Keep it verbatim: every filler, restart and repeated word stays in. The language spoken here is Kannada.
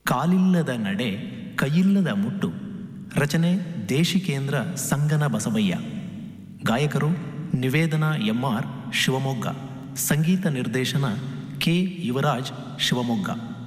ಕಾಲಿಲ್ಲದ ನಡೆ ಕೈಯಿಲ್ಲದ ಮುಟ್ಟು. ರಚನೆ ದೇಶಿಕೇಂದ್ರ ಸಂಗನ ಬಸವಯ್ಯ. ಗಾಯಕರು ನಿವೇದನಾ ಎಂ ಆರ್ ಶಿವಮೊಗ್ಗ. ಸಂಗೀತ ನಿರ್ದೇಶನ ಕೆ ಯುವರಾಜ್ ಶಿವಮೊಗ್ಗ.